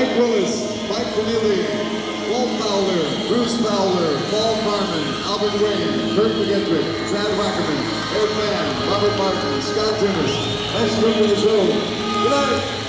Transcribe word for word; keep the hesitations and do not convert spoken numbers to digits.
Mike Willis, Mike Keneally, Walt Fowler, Bruce Fowler, Paul Carmen, Albert Wayne, Kurt McGettrick, Brad Wackerman, Eric Mann, Robert Martin, Scott Tunis. Nice to meet you. Good night.